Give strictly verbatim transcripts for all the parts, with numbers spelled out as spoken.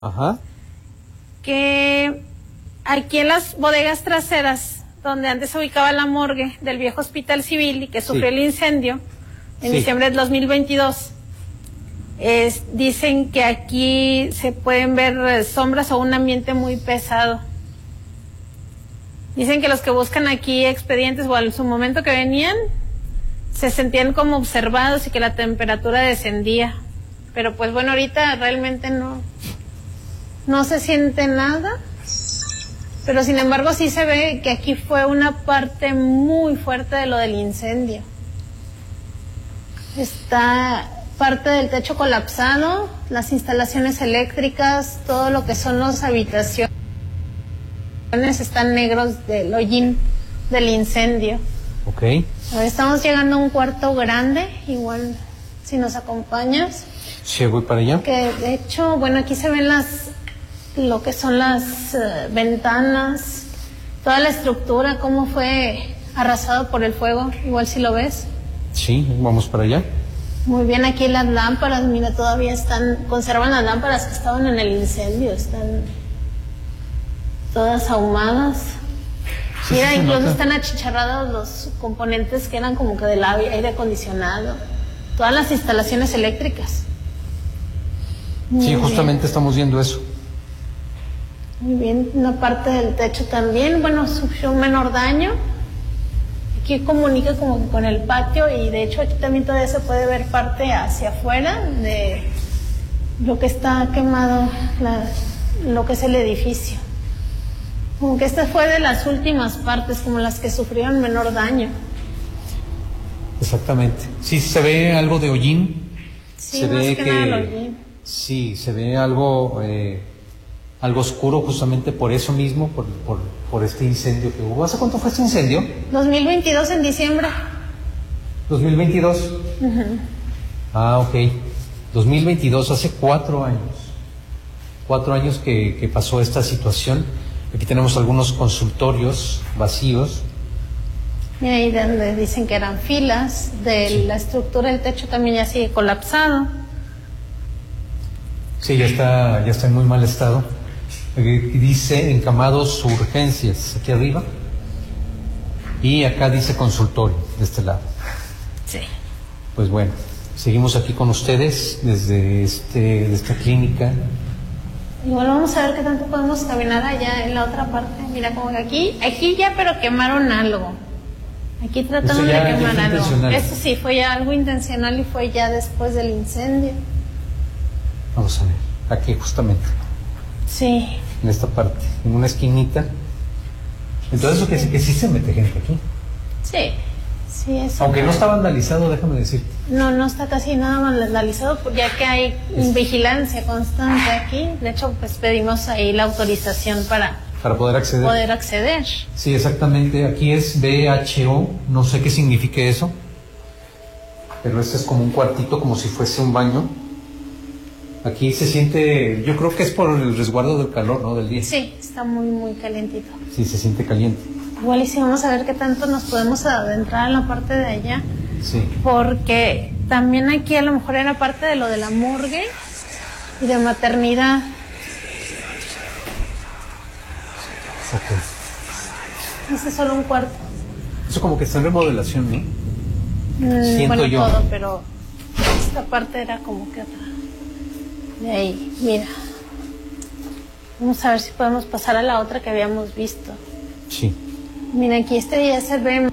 Ajá. Que aquí en las bodegas traseras, donde antes se ubicaba la morgue del viejo hospital civil y que sufrió sí. el incendio en sí. diciembre del dos mil veintidós, es, dicen que aquí se pueden ver sombras o un ambiente muy pesado. Dicen que los que buscan aquí expedientes o en su momento que venían se sentían como observados y que la temperatura descendía. Pero pues bueno, ahorita realmente no, no se siente nada. Pero sin embargo sí se ve que aquí fue una parte muy fuerte de lo del incendio. Está parte del techo colapsado, las instalaciones eléctricas, todo lo que son las habitaciones están negros del hollín del incendio. Ok. Ahora estamos llegando a un cuarto grande, igual si nos acompañas. Sí, voy para allá. Que de hecho, bueno, aquí se ven las, lo que son las uh, ventanas, toda la estructura, cómo fue arrasado por el fuego, igual si lo ves. Sí, vamos para allá. Muy bien, aquí las lámparas, mira, todavía están, conservan las lámparas que estaban en el incendio, están todas ahumadas. Sí, mira, sí, incluso nota. están achicharrados los componentes que eran como que del aire acondicionado, todas las instalaciones eléctricas. Muy sí, bien. Justamente estamos viendo eso. Muy bien, una parte del techo también, bueno, sufrió un menor daño. Aquí comunica como que con el patio y de hecho aquí también todavía se puede ver parte hacia afuera de lo que está quemado, la, lo que es el edificio. Como que esta fue de las últimas partes, como las que sufrieron menor daño. Exactamente. Sí, se ve algo de hollín. Sí, se más ve que, que nada el hollín. Sí, se ve algo eh, algo oscuro justamente por eso mismo, por, por, por este incendio que hubo. ¿Hace cuánto fue este incendio? dos mil veintidós en diciembre. ¿dos mil veintidós? Uh-huh. Ah, ok. dos mil veintidós, hace cuatro años. Cuatro años que, que pasó esta situación. Aquí tenemos algunos consultorios vacíos. Y ahí donde dicen que eran filas, de sí. la estructura del techo también ya sigue colapsado. Sí, ya está, ya está en muy mal estado. Aquí dice encamados urgencias, aquí arriba. Y acá dice consultorio, de este lado. Sí. Pues bueno, seguimos aquí con ustedes desde este, de esta clínica. Igual vamos a ver qué tanto podemos caminar allá en la otra parte. Mira, como que aquí, aquí ya pero quemaron algo. Aquí trataron ya, de quemar algo. Intencional. Eso sí, fue ya algo intencional y fue ya después del incendio. Vamos a ver, aquí justamente. Sí. En esta parte, en una esquinita. Entonces eso quiere decir que sí se mete gente aquí. Sí, sí, eso. Aunque no está vandalizado, déjame decir. No, no está casi nada vandalizado, ya que hay es... vigilancia constante aquí. De hecho, pues pedimos ahí la autorización para... Para poder acceder. Poder acceder. Sí, exactamente. Aquí es B H O, no sé qué signifique eso. Pero este es como un cuartito, como si fuese un baño. Aquí se siente, yo creo que es por el resguardo del calor, ¿no? Del día. Sí, está muy, muy calientito. Sí, se siente caliente. Igual y si vamos a ver qué tanto nos podemos adentrar en la parte de allá. Sí. Porque también aquí a lo mejor era parte de lo de la morgue y de maternidad. Ok. Ese es solo un cuarto. Eso como que está en remodelación, ¿no? Mm, Siento bueno, yo. todo, pero esta parte era como que otra. De ahí, mira. Vamos a ver si podemos pasar a la otra que habíamos visto. Sí. Mira, aquí este día se ve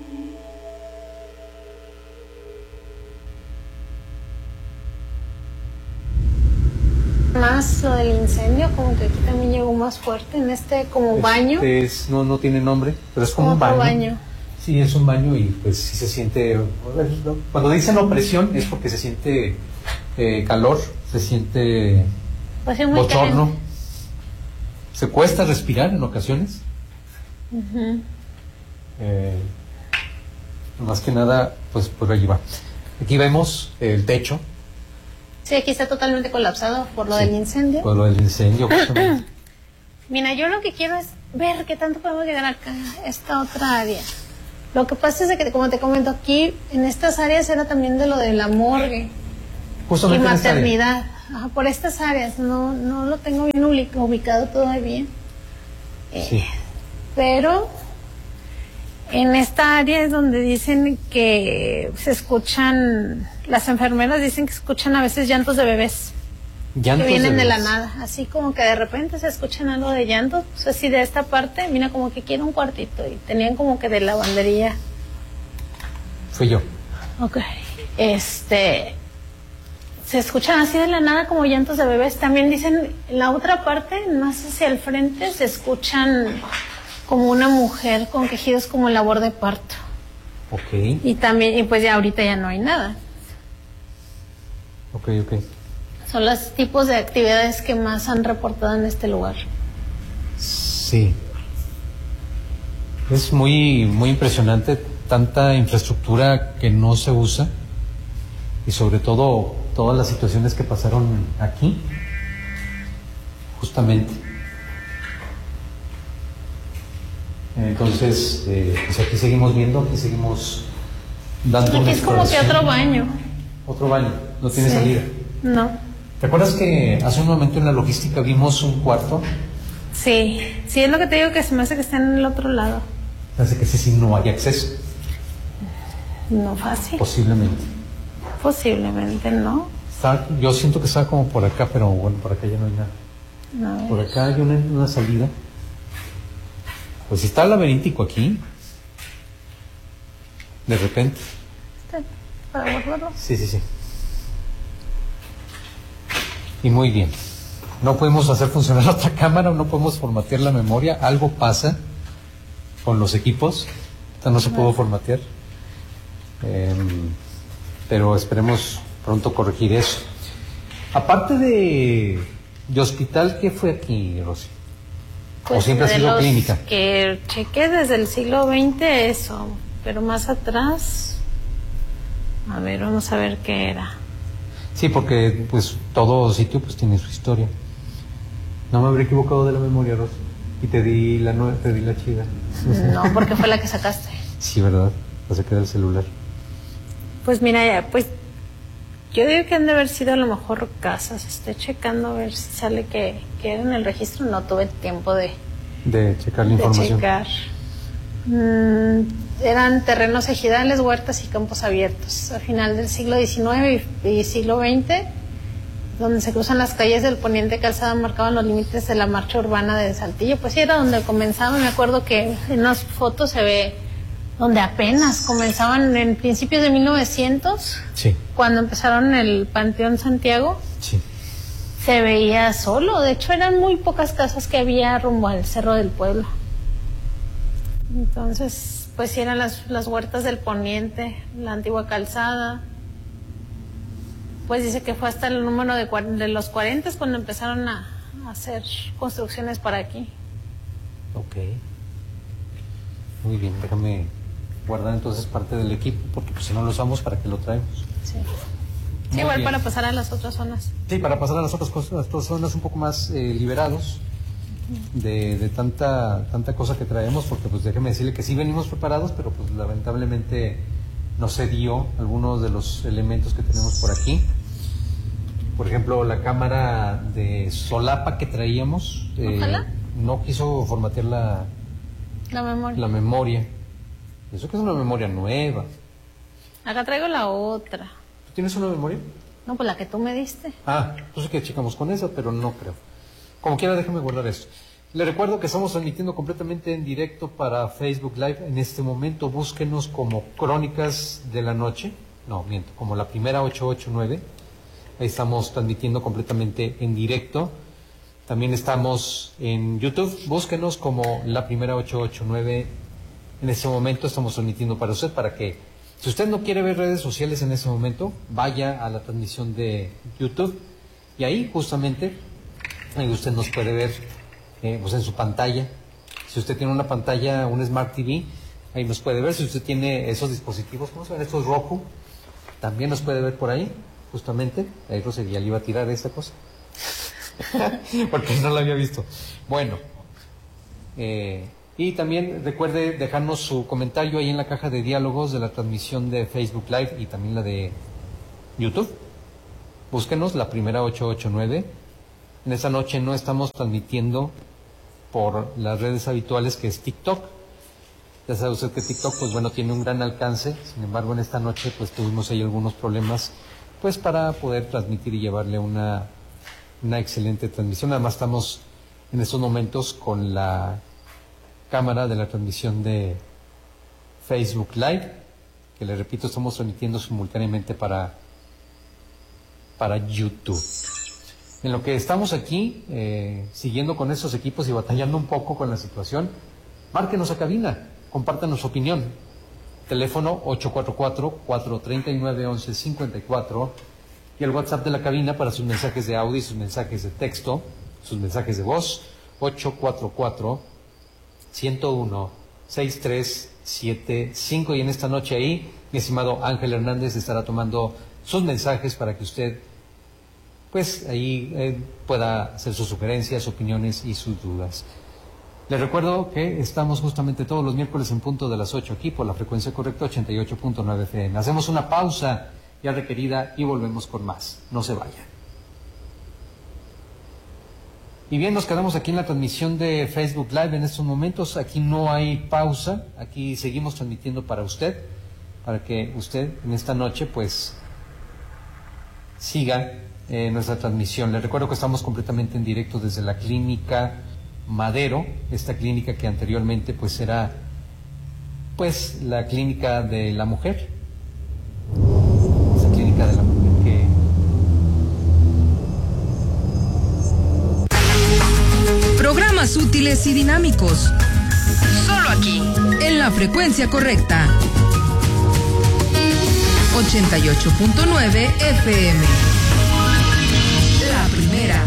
más lo del incendio, como que aquí también llegó más fuerte en este como este baño. Es, no, no tiene nombre, pero es como un baño. baño. Sí, es un baño y pues sí se siente, cuando dicen opresión es porque se siente eh, calor, se siente pues sí, muy bochorno, caliente. Se cuesta respirar en ocasiones. Uh-huh. eh, más que nada, pues por allí va. Aquí vemos el techo. Sí, aquí está totalmente colapsado por lo sí, del incendio. Por lo del incendio. Mira, yo lo que quiero es ver qué tanto podemos llegar acá, a esta otra área. Lo que pasa es de que, como te comento, aquí en estas áreas era también de lo de la morgue Justamente y maternidad. ajá, por estas áreas, no, no lo tengo bien ubicado todavía. Eh, Sí. Pero en esta área es donde dicen que se escuchan, las enfermeras dicen que escuchan a veces llantos de bebés. Llantos que vienen de, de la bebés. nada, así como que de repente se escuchan algo de llanto, pues así de esta parte, mira como que quiere un cuartito y tenían como que de lavandería. Fui yo. Ok. Este, se escuchan así de la nada como llantos de bebés. También dicen, en la otra parte, más hacia el frente, se escuchan como una mujer con quejidos como labor de parto. Ok, Y también, y pues ya ahorita ya no hay nada. ok, ok. Son los tipos de actividades que más han reportado en este lugar. Sí. Es muy, muy impresionante tanta infraestructura que no se usa y sobre todo todas las situaciones que pasaron aquí, justamente. Entonces, eh, pues aquí seguimos viendo, aquí seguimos dando Aquí una es como que exploración. otro baño. Otro baño, no tiene Sí. salida. No. ¿Te acuerdas que hace un momento en la logística vimos un cuarto? Sí, sí es lo que te digo, que se me hace que está en el otro lado. Hace que ese sí no hay acceso, No fácil. posiblemente. Posiblemente no. Está, yo siento que está como por acá, pero bueno, por acá ya no hay nada. A ver. Por acá hay una, una salida. Pues está laberíntico aquí. De repente. Este, para guardarlo. Sí, sí, sí. Y muy bien. No podemos hacer funcionar otra cámara, no podemos formatear la memoria. Algo pasa con los equipos. Esta no se pudo formatear. Eh, pero esperemos pronto corregir eso. Aparte de, de hospital, ¿qué fue aquí, Rosy? ¿O siempre ha de sido los clínica? Que chequé desde el siglo veinte eso, pero más atrás, a ver, vamos a ver qué era. Sí, porque pues todo sitio pues tiene su historia. No me habré equivocado de la memoria, Rosy. Y te di la nueva, te di la chida. No, porque fue la que sacaste. Sí, ¿verdad? La saqué del celular. Pues mira, ya, pues yo digo que han de haber sido a lo mejor casas. Estoy checando a ver si sale que, que era en el registro. No tuve tiempo de, De checar la de información. checar. Mm, eran terrenos ejidales, huertas y campos abiertos. Al final del siglo diecinueve y, y siglo veinte, donde se cruzan las calles del Poniente Calzada, marcaban los límites de la marcha urbana de Saltillo. Pues sí, era donde comenzaba. Me acuerdo que en unas fotos se ve donde apenas comenzaban en principios de mil novecientos, Sí, cuando empezaron el Panteón Santiago, sí. se veía solo. De hecho, eran muy pocas casas que había rumbo al Cerro del Pueblo. Entonces, pues sí, eran las, las huertas del Poniente, la antigua calzada. Pues dice que fue hasta el número de, cua- de los cuarenta cuando empezaron a, a hacer construcciones para aquí. Ok. Muy bien, déjame guardar entonces parte del equipo, porque pues si no lo usamos, ¿para qué lo traemos? Sí, Muy sí igual bien. para pasar a las otras zonas. Sí, para pasar a las otras cosas, las otras zonas un poco más eh, liberados de, de tanta tanta cosa que traemos, porque pues déjeme decirle que sí venimos preparados, pero pues lamentablemente no se dio algunos de los elementos que tenemos por aquí. Por ejemplo, la cámara de solapa que traíamos eh, Ojalá. no quiso formatear la, La memoria. la memoria. Eso que es una memoria nueva. Acá traigo la otra. ¿Tú tienes una memoria? No, pues la que tú me diste. Ah, entonces que checamos con esa, pero no creo. Como quiera, déjame guardar esto. Le recuerdo que estamos transmitiendo completamente en directo para Facebook Live. En este momento búsquenos como Crónicas de la Noche. No, miento, como la primera ocho ocho nueve. Ahí estamos transmitiendo completamente en directo. También estamos en YouTube. Búsquenos como la primera ocho ocho nueve. En este momento estamos transmitiendo para usted, para que, si usted no quiere ver redes sociales en ese momento, vaya a la transmisión de YouTube y ahí justamente ahí usted nos puede ver eh, pues en su pantalla. Si usted tiene una pantalla, un Smart T V, ahí nos puede ver. Si usted tiene esos dispositivos, ¿cómo se ven? Estos Roku, también nos puede ver por ahí, justamente. Ahí Rosy ya le iba a tirar esta cosa porque no la había visto. Bueno, eh, y también recuerde dejarnos su comentario ahí en la caja de diálogos de la transmisión de Facebook Live y también la de YouTube. búsquenos, La Primera ochocientos ochenta y nueve. En esta noche no estamos transmitiendo por las redes habituales, que es TikTok. Ya sabe usted que TikTok, pues bueno, tiene un gran alcance. Sin embargo, en esta noche pues tuvimos ahí algunos problemas pues para poder transmitir y llevarle una, una excelente transmisión. Además estamos en estos momentos con la cámara de la transmisión de Facebook Live, que le repito, estamos transmitiendo simultáneamente para, para YouTube. En lo que estamos aquí, eh, siguiendo con esos equipos y batallando un poco con la situación, márquenos a cabina, compártanos su opinión. Teléfono ocho cuatro cuatro, cuatro tres nueve, once cincuenta y cuatro y el WhatsApp de la cabina para sus mensajes de audio y sus mensajes de texto, sus mensajes de voz, ocho cuatro cuatro, ciento uno, sesenta y tres setenta y cinco. Y en esta noche ahí, mi estimado Ángel Hernández estará tomando sus mensajes para que usted pues ahí eh, pueda hacer sus sugerencias, opiniones y sus dudas. Les recuerdo que estamos justamente todos los miércoles en punto de las ocho aquí por la frecuencia correcta ochenta y ocho punto nueve F M. Hacemos una pausa ya requerida y volvemos con más. No se vayan. Y bien, nos quedamos aquí en la transmisión de Facebook Live en estos momentos. Aquí no hay pausa, aquí seguimos transmitiendo para usted, para que usted en esta noche pues siga eh, nuestra transmisión. Les recuerdo que estamos completamente en directo desde la clínica Madero, esta clínica que anteriormente pues era pues la clínica de la mujer, esa clínica de la mujer que programas útiles y dinámicos, solo aquí en la frecuencia correcta ochenta y ocho punto nueve F M. La primera.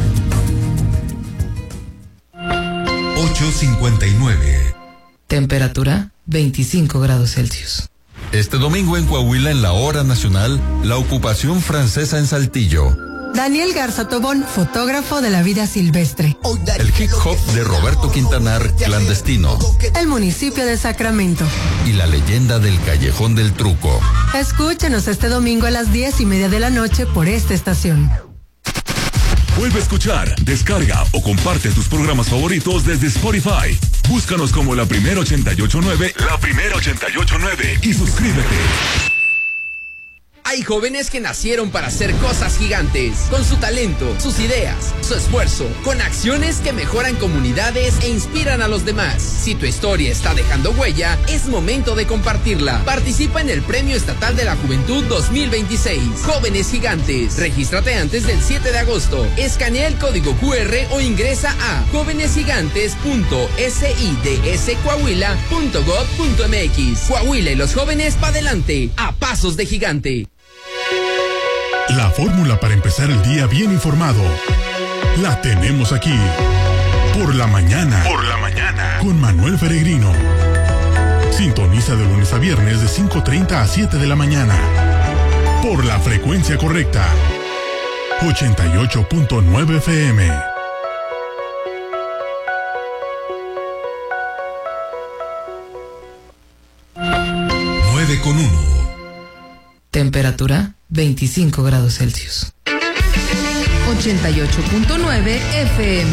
ocho cincuenta y nueve. Temperatura veinticinco grados Celsius. Este domingo en Coahuila, en la hora nacional, la ocupación francesa en Saltillo. Daniel Garza Tobón, fotógrafo de la vida silvestre. El hip hop de Roberto Quintanar, Clandestino. El municipio de Sacramento. Y la leyenda del Callejón del Truco. Escúchenos este domingo a las diez y media de la noche por esta estación. Vuelve a escuchar, descarga o comparte tus programas favoritos desde Spotify. Búscanos como La Primera ochenta y ocho nueve, La Primera ochenta y ocho nueve y suscríbete. Hay jóvenes que nacieron para hacer cosas gigantes, con su talento, sus ideas, su esfuerzo, con acciones que mejoran comunidades e inspiran a los demás. Si tu historia está dejando huella, es momento de compartirla. Participa en el Premio Estatal de la Juventud dos mil veintiséis. Jóvenes Gigantes. Regístrate antes del siete de agosto. Escanea el código Q R o ingresa a jóvenes gigantes punto sids coahuila punto gob punto m x. Coahuila y los jóvenes pa' adelante, a pasos de gigante. La fórmula para empezar el día bien informado la tenemos aquí. Por la mañana. Por la mañana. Con Manuel Peregrino. Sintoniza de lunes a viernes de cinco treinta a siete de la mañana. Por la frecuencia correcta. ochenta y ocho punto nueve F M. nueve con uno. Temperatura veinticinco grados Celsius. ochenta y ocho punto nueve F M.